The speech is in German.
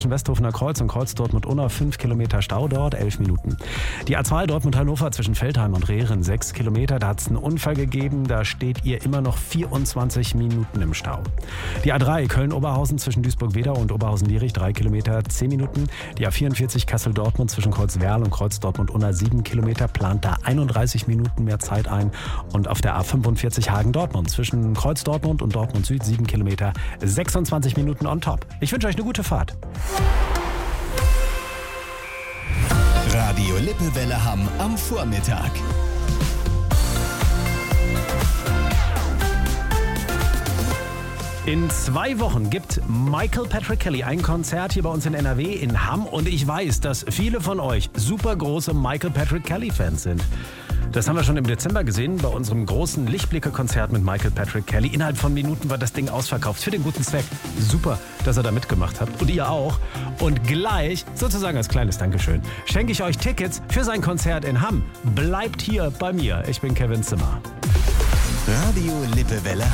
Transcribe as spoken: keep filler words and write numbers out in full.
Westhofener Kreuz und Kreuz Dortmund-Unna, fünf Kilometer Stau dort, elf Minuten. Die A zwei Dortmund-Hannover zwischen Veltheim und Rehren, sechs Kilometer. Da hat es einen Unfall gegeben, da steht ihr immer noch vierundzwanzig Minuten im Stau. Die A drei Köln-Oberhausen zwischen Duisburg-Wedau und Oberhausen-Lierich, drei Kilometer, zehn Minuten. Die A vierundvierzig Kassel-Dortmund zwischen Kreuz-Werl und Kreuz Dortmund-Unna, sieben Kilometer, plant da einunddreißig Minuten mehr Zeit ein. Und auf der A fünfundvierzig Hagen-Dortmund zwischen Kreuz Dortmund und Dortmund Süd, sieben Kilometer, sechsundzwanzig Minuten on top. Ich wünsche euch eine gute Fahrt. Radio Lippewelle Hamm am Vormittag. In zwei Wochen gibt Michael Patrick Kelly ein Konzert hier bei uns in N R W in Hamm und ich weiß, dass viele von euch super große Michael Patrick Kelly Fans sind. Das haben wir schon im Dezember gesehen bei unserem großen Lichtblicke-Konzert mit Michael Patrick Kelly. Innerhalb von Minuten war das Ding ausverkauft für den guten Zweck. Super, dass ihr da mitgemacht habt und ihr auch. Und gleich, sozusagen als kleines Dankeschön, schenke ich euch Tickets für sein Konzert in Hamm. Bleibt hier bei mir. Ich bin Kevin Zimmer. Radio Lippewelle